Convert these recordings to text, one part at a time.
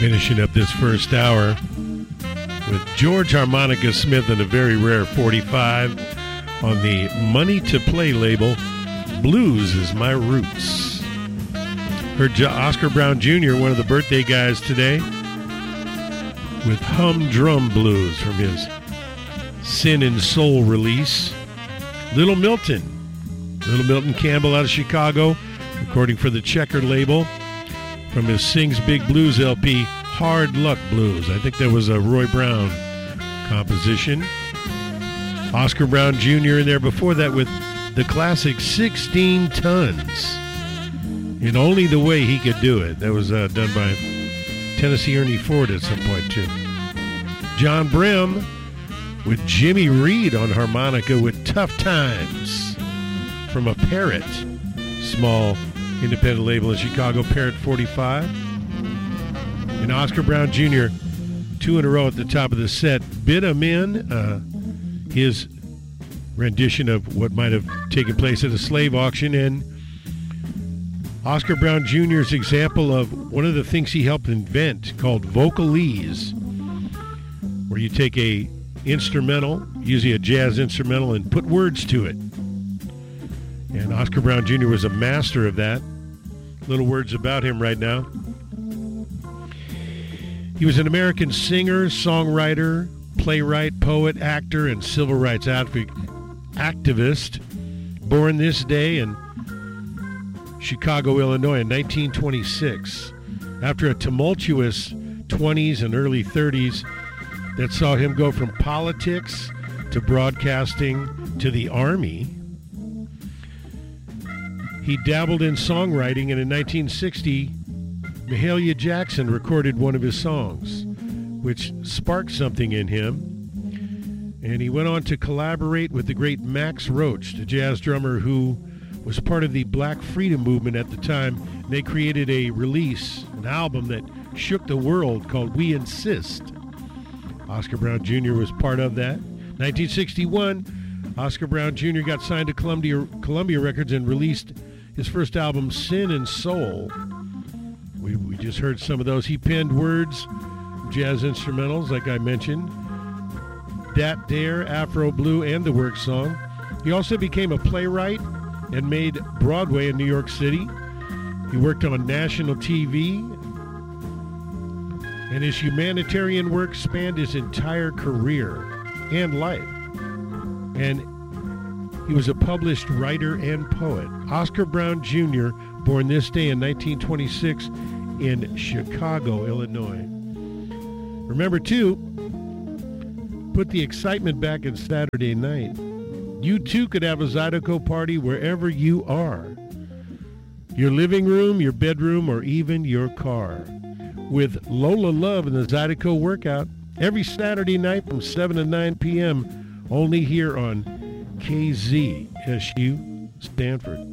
Finishing up this first hour with George Harmonica Smith and a very rare 45 on the Money to Play label, Blues Is My Roots. Heard Oscar Brown Jr., one of the birthday guys today, with Humdrum Blues from his Sin and Soul release. Little Milton Campbell out of Chicago, recording for the Checker label from his Sings Big Blues LP, Hard Luck Blues. I think that was a Roy Brown composition. Oscar Brown Jr. in there before that with the classic 16 Tons. In Only the Way He Could Do It. That was done by Tennessee Ernie Ford at some point, too. John Brim with Jimmy Reed on harmonica with Tough Times from a Parrot, small independent label in Chicago, Parrot 45. And Oscar Brown Jr., 2 in a row at the top of the set. Bid 'em in, his rendition of what might have taken place at a slave auction, and Oscar Brown Jr.'s example of one of the things he helped invent called vocalese, where you take a instrumental, usually a jazz instrumental, and put words to it. And Oscar Brown Jr. was a master of that. Little words about him right now. He was an American singer, songwriter, playwright, poet, actor, and civil rights activist, born this day in Chicago, Illinois in 1926. After a tumultuous 20s and early 30s that saw him go from politics to broadcasting to the Army, he dabbled in songwriting, and in 1960, Mahalia Jackson recorded one of his songs, which sparked something in him. And he went on to collaborate with the great Max Roach, the jazz drummer who was part of the Black Freedom movement at the time. They created a release, an album that shook the world called We Insist. Oscar Brown Jr. was part of that. 1961, Oscar Brown Jr. got signed to Columbia Records and released his first album, Sin and Soul. We just heard some of those. He penned words, jazz instrumentals, like I mentioned, Dat Dare, Afro Blue, and the work song. He also became a playwright and made Broadway in New York City. He worked on national TV, and his humanitarian work spanned his entire career and life. And he was a published writer and poet. Oscar Brown Jr., born this day in 1926 in Chicago, Illinois. Remember, too, put the excitement back in Saturday night. You, too, could have a Zydeco party wherever you are. Your living room, your bedroom, or even your car. With Lola Love and the Zydeco Workout every Saturday night from 7 to 9 p.m. only here on KZSU Stanford.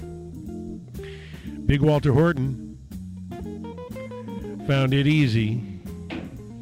Big Walter Horton found it easy